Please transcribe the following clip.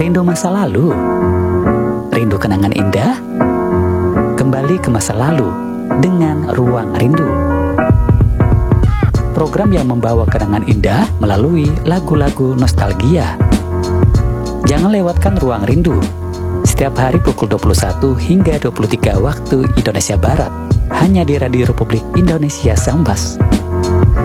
Rindu masa lalu? Rindu kenangan indah? Kembali ke masa lalu dengan Ruang Rindu. Program yang membawa kenangan indah melalui lagu-lagu nostalgia. Jangan lewatkan Ruang Rindu. Setiap hari pukul 21 hingga 23 waktu Indonesia Barat. Hanya di Radio Republik Indonesia Sambas.